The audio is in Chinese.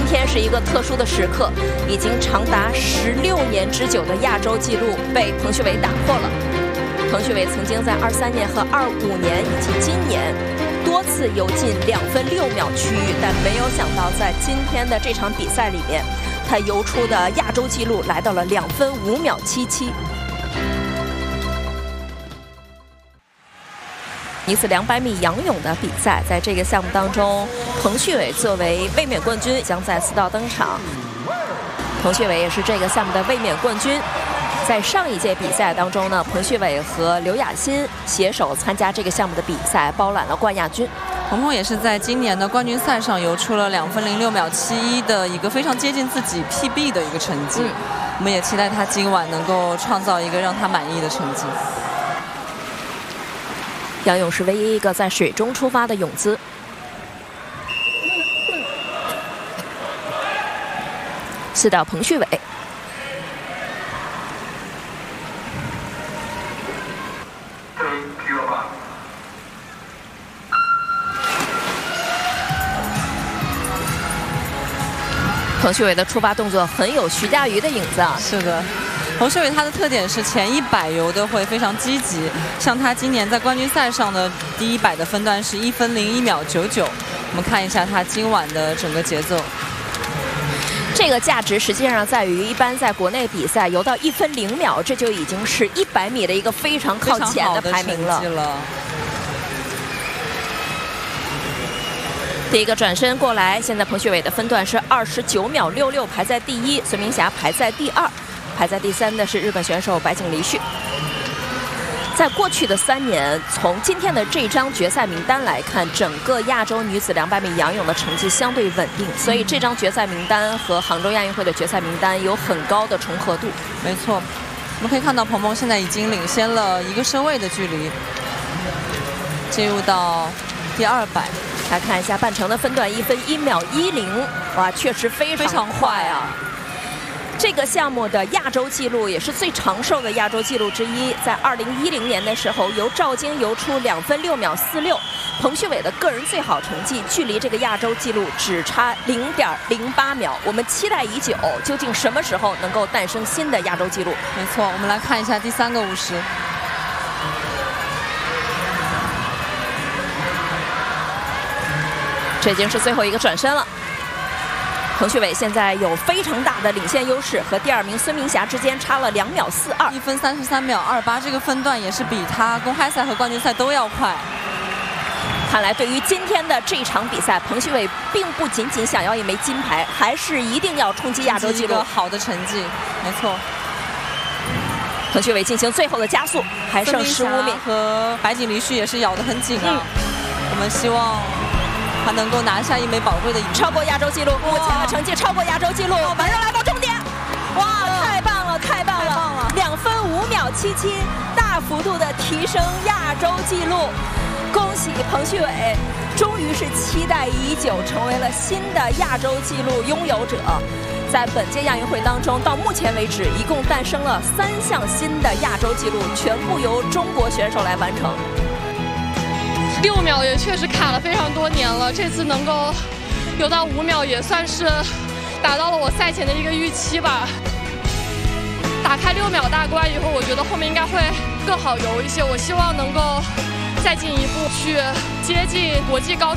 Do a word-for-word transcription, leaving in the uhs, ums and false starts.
天是一个特殊的时刻，已经长达十六年之久的亚洲纪录被彭旭伟打破了。彭旭伟曾经在二三年和二五年以及今年多次游进两分六秒区域，但没有想到在今天的这场比赛里面，他游出的亚洲纪录来到了两分五秒七七。女子两百米仰泳的比赛，在这个项目当中，彭旭伟作为卫冕冠军将再次到登场。彭旭伟也是这个项目的卫冕冠军。在上一届比赛当中呢，彭旭伟和刘雅欣携手参加这个项目的比赛，包揽了冠亚军。 鹏鹏也是在今年的冠军赛上游出了两分零六秒七一的一个非常接近自己 P B 的一个成绩。嗯、我们也期待他今晚能够创造一个让他满意的成绩。 仰泳是唯一一个在水中出发的泳姿。四道彭旭伟。彭旭伟的出发动作很有徐嘉余的影子啊。 是的。彭旭伟他的特点是前一百游的会非常积极，像他今年在冠军赛上的第一百的分段是一分零一秒九九。我们看一下他今晚的整个节奏。 这个价值实际上在于，一般在国内比赛游到一分零秒，这就已经是一百米的一个非常靠前的排名了。第一个转身过来，现在彭旭伟的分段是二十九秒六六，排在第一，孙明霞排在第二。排在第三的是日本选手白井梨绪。在过去的三年，从今天的这张决赛名单来看，整个亚洲女子两百米仰泳的成绩相对稳定，所以这张决赛名单和杭州亚运会的决赛名单有很高的重合度。 没错，我们可以看到鹏鹏现在已经领先了一个身位的距离，进入到第二百。 来看一下半程的分段，一分一秒一零，哇，确实非常非常快啊！ 这个项目的亚洲纪录也是最长寿的亚洲纪录之一，在二零一零年的时候，由赵晶游出两分六秒四六，彭旭伟的个人最好成绩距离这个亚洲纪录只差零点零八秒。我们期待已久，究竟什么时候能够诞生新的亚洲纪录？ 没错，我们来看一下第三个五十。 这已经是最后一个转身了。彭旭伟现在有非常大的领先优势，和第二名孙明霞之间差了两秒四二， 一分三十三秒二八，这个分段也是比他公开赛和冠军赛都要快。 看来对于今天的这场比赛，彭旭伟并不仅仅想要一枚金牌，还是一定要冲击亚洲纪录， 好的成绩。没错。 彭旭伟进行最后的加速，还剩十五米， 和白井梨绪也是咬得很紧啊。嗯、我们希望他能够拿下一枚宝贵的， 超过亚洲纪录，目前的成绩超过亚洲纪录，马上来到终点，哇，太棒了，太棒了，两分五秒七七，大幅度的提升亚洲纪录，恭喜彭旭伟，终于是期待已久，成为了新的亚洲纪录拥有者。在本届亚运会当中，到目前为止，一共诞生了三项新的亚洲纪录，全部由中国选手来完成。 六秒也确实卡了非常多年了，这次能够游到五秒，也算是达到了我赛前的一个预期吧。打开六秒大关以后，我觉得后面应该会更好游一些。我希望能够再进一步去接近国际高